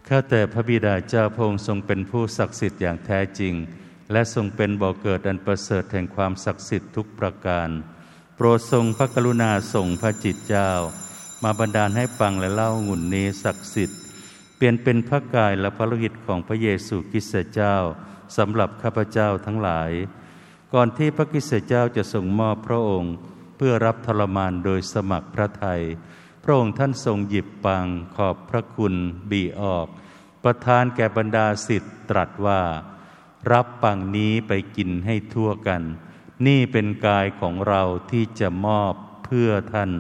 ข้าแต่พระบิดาเจ้าพระองค์ทรงเป็นผู้ศักดิ์สิทธิ์อย่างแท้จริงและทรงเป็นบ่อเกิดอันประเสริฐแห่งความศักดิ์สิทธิ์ทุกประการโปรดทรงพระกรุณาส่งพระจิตเจ้ามาบันดาลให้ฟังและเล่าองุ่นนี้ศักดิ์สิทธิ์เปลี่ยนเป็นพระกายและพระโลหิตของพระเยซูคริสต์เจ้าสำหรับข้าพเจ้าทั้งหลายก่อนที่พระคริสต์เจ้าจะทรงมอบพระองค์เพื่อรับทรมานโดยสมัครพระทัยพระองค์ท่านทรงหยิบปังขอบพระคุณบีออกประทานแก่บรรดาศิษย์ตรัสว่ารับปังนี้ไปกินให้ทั่วกันนี่เป็นกายของเราที่จะมอบเพื่อท่าน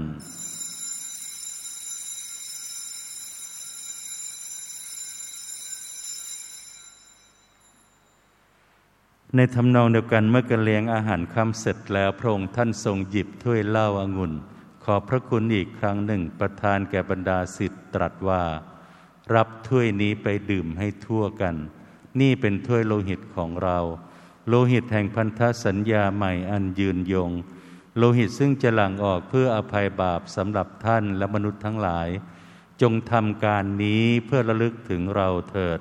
ในทำนองเดียวกันเมื่อกันเลี้ยงอาหารค่ำเสร็จแล้วพระองค์ท่านทรงหยิบถ้วยเหล้าองุ่นขอบพระคุณอีกครั้งหนึ่งประทานแก่บรรดาศิษย์ตรัสว่ารับถ้วยนี้ไปดื่มให้ทั่วกันนี่เป็นถ้วยโลหิตของเราโลหิตแห่งพันธสัญญาใหม่อันยืนยงโลหิตซึ่งจะหลั่งออกเพื่ออภัยบาปสำหรับท่านและมนุษย์ทั้งหลายจงทำการนี้เพื่อระลึกถึงเราเถิด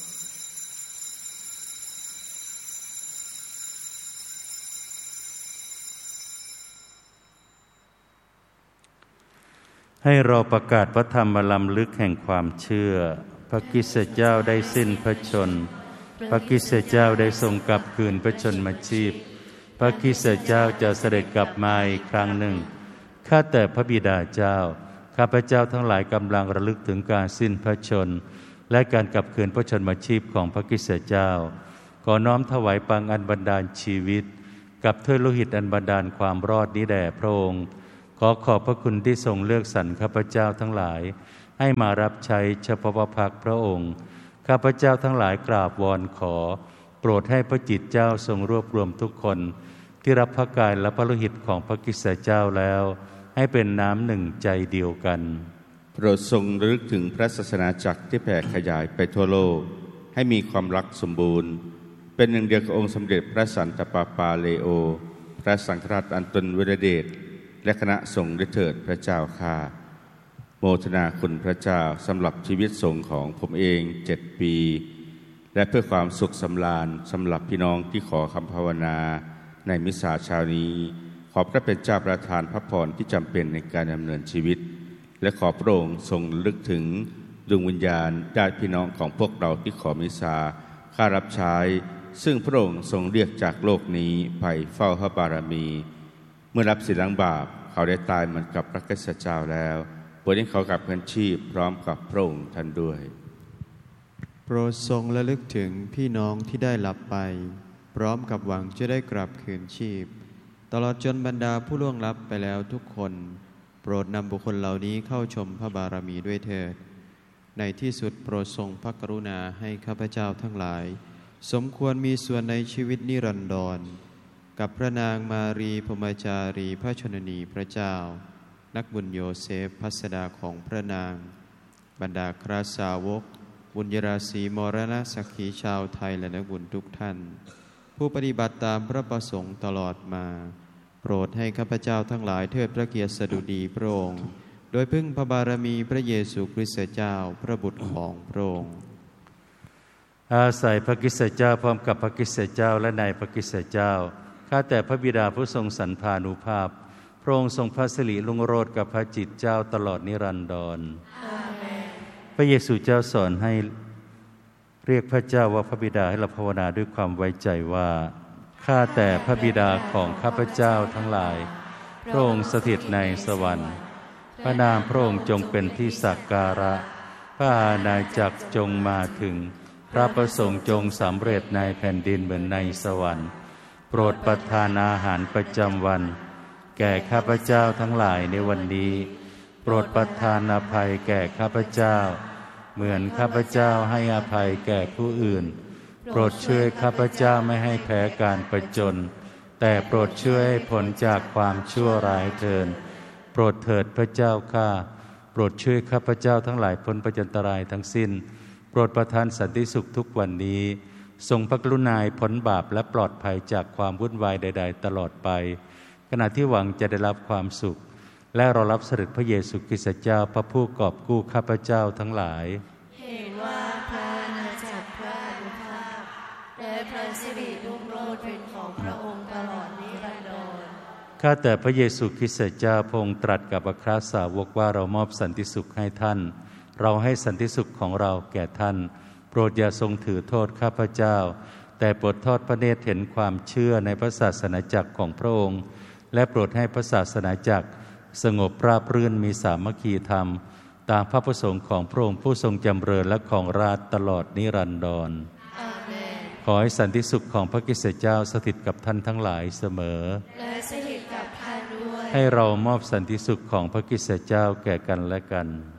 ให้เราประกาศพระธรรมลำลึกแห่งความเชื่อพระคริสต์เจ้าได้สิ้นพระชนพระคริสต์เจ้าได้ทรงกลับคืนพระชนมชีพพระคริสต์เจ้าจะเสด็จกลับมาอีกครั้งหนึ่งข้าแต่พระบิดาเจ้าข้าพเจ้าทั้งหลายกำลังระลึกถึงการสิ้นพระชนและการกลับคืนพระชนมชีพของพระคริสต์เจ้าขอน้อมถวายปังอันบันดาลชีวิตกับถ้วยโลหิตอันบันดาลความรอดนี้แด่พระองค์ขอขอบพระคุณที่ทรงเลือกสรรข้าพเจ้าทั้งหลายให้มารับใช้เฉพาะพระพักพระองค์ข้าพเจ้าทั้งหลายกราบวอนขอโปรดให้พระจิตเจ้าทรงรวบรวมทุกคนที่รับพระกายและพระโลหิตของพระคริสต์เจ้าแล้วให้เป็นน้ำหนึ่งใจเดียวกันโปรดทรงระลึกถึงพระศาสนาจักรที่แผ่ขยายไปทั่วโลกให้มีความรักสมบูรณ์เป็นหนึ่งเดียวกับองค์สมเด็จพระสันตะปาปาเลโอพระสังฆราชอันตนวรเดชและคณะสงฆ์ได้เถิดพระเจ้าข้าโมทนาคุณพระเจ้าสำหรับชีวิตสงฆ์ของผมเอง7 ปีและเพื่อความสุขสำราญสำหรับพี่น้องที่ขอคำภาวนาในมิสสาเช้านี้ขอพระเป็นเจ้าประทานพระพรที่จำเป็นในการดำเนินชีวิตและขอพระองค์ทรงระลึกถึงดวงวิญญาณญาติพี่น้องของพวกเราที่ขอมิสสาข้ารับใช้ซึ่งพระองค์ทรงเรียกจากโลกนี้ไปเฝ้าพระบารมีเมื่อรับสินล้างบาปเขาได้ตายเหมือนกับพระคริสต์เจ้าแล้วโปรดให้เขากลับคืนชีพพร้อมกับพระองค์ท่านด้วยโปรดทรงระลึกถึงพี่น้องที่ได้หลับไปพร้อมกับหวังจะได้กลับคืนชีพตลอดจนบรรดาผู้ล่วงลับไปแล้วทุกคนโปรดนำบุคคลเหล่านี้เข้าชมพระบารมีด้วยเถิดในที่สุดโปรดทรงพระกรุณาให้ข้าพเจ้าทั้งหลายสมควรมีส่วนในชีวิตนิรันดรกับพระนางมารีพรหมจารีพระชนนีพระเจ้านักบุญโยเซฟพัสดาของพระนางบรรดาคราสาวกบุญยราศีมรณสักขีชาวไทยและนักบุญทุกท่านผู้ปฏิบัติตามพระประสงค์ตลอดมาโปรดให้ข้าพเจ้าทั้งหลายเทิดพระเกียรติสดุดีพระองค์โดยพึ่งพระบารมีพระเยซูคริสต์เจ้าพระบุตรของพระองค์อาศัยพระคริสต์เจ้าพร้อมกับพระคริสต์เจ้าและในพระคริสต์เจ้าข้าแต่พระบิดาผู้ทรงสรรพานุภาพพระองค์ทรงพระสิริรุ่งโรจน์กับพระจิตเจ้าตลอดนิรันดรอาเมนพระเยซูเจ้าสอนให้เรียกพระเจ้าว่าพระบิดาให้เราภาวนาด้วยความไว้ใจว่าข้าแต่พระบิดาของข้าพเจ้าทั้งหลายพระองค์สถิตในสวรรค์พระนามพระองค์จงเป็นที่สักการะพระอาณาจักรจงมาถึงพระประสงค์จงสำเร็จในแผ่นดินเหมือนในสวรรค์โปรดประทานอาหารประจำวันแก่ข้าพเจ้าทั้งหลายในวันนี้โปรดประทานอภัยแก่ข้าพเจ้าเหมือนข้าพเจ้าให้อภัยแก่ผู้อื่นโปรดช่วยข้าพเจ้าไม่ให้แพ้การประจนแต่โปรดช่วยให้พ้นจากความชั่วร้ายเถิดโปรดเถิดพระเจ้าข้าโปรดช่วยข้าพเจ้าทั้งหลายพ้นพยันตรายทั้งสิ้นโปรดประทานสันติสุขทุกวันนี้ทรงพระกรุณาพ้นบาปและปลอดภัยจากความวุ่นวายใดๆตลอดไปขณะที่หวังจะได้รับความสุขและรอรับเสด็จพระเยซูคริสต์เจ้าพระผู้กอบกู้ข้าพเจ้าทั้งหลายเห็นว่าษเป็นของพระองค์ตลอดนิรันดรข้าแต่พระเยซูคริสต์เจ้าพระองค์ตรัสกับอัครสาวกว่าเรามอบสันติสุขให้ท่านเราให้สันติสุขของเราแก่ท่านโปรดอย่าทรงถือโทษข้าพเจ้าแต่โปรดทอดพระเนตรเห็นความเชื่อในพระศาสนาจักรของพระองค์และโปรดให้พระศาสนาจักรสงบราบรื่นมีสามัคคีธรรมตามพระประสงค์ของพระองค์ผู้ทรงจำเริญและของราชตลอดนิรันดรอาเมนขอให้สันติสุขของพระคริสต์เจ้าสถิตกับท่านทั้งหลายเสมอและสถิตกับท่านด้วยให้เรามอบสันติสุขของพระคริสต์เจ้าแก่กันและกัน